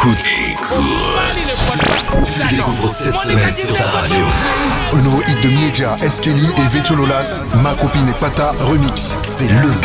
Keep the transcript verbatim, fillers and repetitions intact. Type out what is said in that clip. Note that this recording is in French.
Écoute, tu découvres cette semaine sur ta radio. Le nouveau hit de Miedia, Eskeli et Vetio Lolas, Ma copine et Pata remix. C'est le